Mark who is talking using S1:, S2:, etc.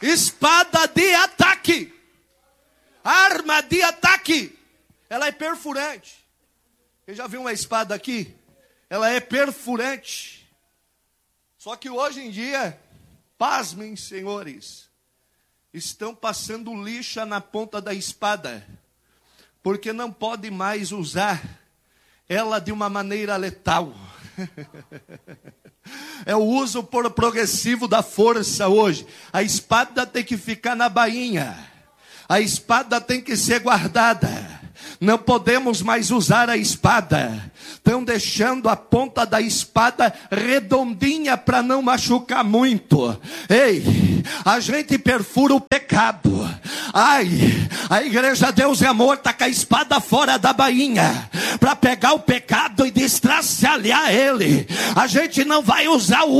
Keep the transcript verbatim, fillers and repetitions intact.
S1: espada de ataque, arma de ataque. Ela é perfurante. Você já viu uma espada aqui? Ela é perfurante. Só que hoje em dia, pasmem, senhores, estão passando lixa na ponta da espada, porque não pode mais usar ela de uma maneira letal. É o uso por progressivo da força hoje. A espada tem que ficar na bainha. A espada tem que ser guardada. Não podemos mais usar a espada. Estão deixando a ponta da espada redondinha para não machucar muito. Ei, a gente perfura o pecado. Ai, a igreja Deus e Amor está com a espada fora da bainha para pegar o pecado e destraçalhar ele. A gente não vai usar o